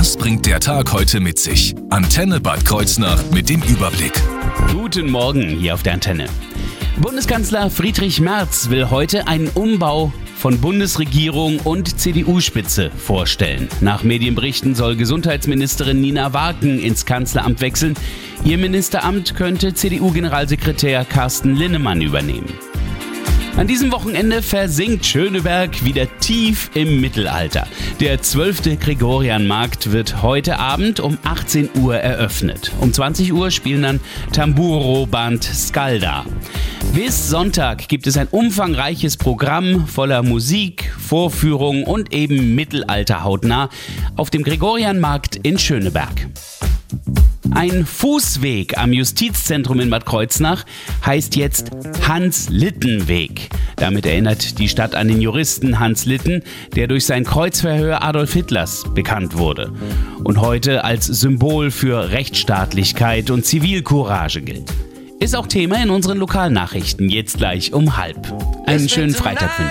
Was bringt der Tag heute mit sich? Antenne Bad Kreuznach mit dem Überblick. Guten Morgen hier auf der Antenne. Bundeskanzler Friedrich Merz will heute einen Umbau von Bundesregierung und CDU-Spitze vorstellen. Nach Medienberichten soll Gesundheitsministerin Nina Warken ins Kanzleramt wechseln. Ihr Ministeramt könnte CDU-Generalsekretär Carsten Linnemann übernehmen. An diesem Wochenende versinkt Schöneberg wieder tief im Mittelalter. Der 12. Gregorianmarkt wird heute Abend um 18 Uhr eröffnet. Um 20 Uhr spielen dann Tamburo-Band Skalda. Bis Sonntag gibt es ein umfangreiches Programm voller Musik, Vorführungen und eben Mittelalter hautnah auf dem Gregorianmarkt in Schöneberg. Ein Fußweg am Justizzentrum in Bad Kreuznach heißt jetzt Hans-Litten-Weg. Damit erinnert die Stadt an den Juristen Hans Litten, der durch sein Kreuzverhör Adolf Hitlers bekannt wurde und heute als Symbol für Rechtsstaatlichkeit und Zivilcourage gilt. Ist auch Thema in unseren Lokalnachrichten, jetzt gleich um 12:30. Einen schönen Freitag wünsche ich.